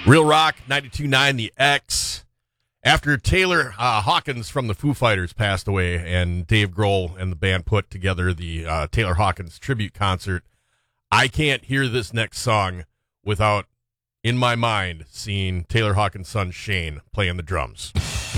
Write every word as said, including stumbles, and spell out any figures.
Real Rock, ninety-two point nine The X. After Taylor uh, Hawkins from the Foo Fighters passed away and Dave Grohl and the band put together the uh, Taylor Hawkins tribute concert, I can't hear this next song without, in my mind, seeing Taylor Hawkins' son Shane playing the drums.